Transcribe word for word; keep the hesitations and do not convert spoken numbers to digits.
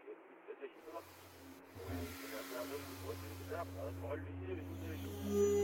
这这一个，这个这样都我这个这样呃考虑这个这个。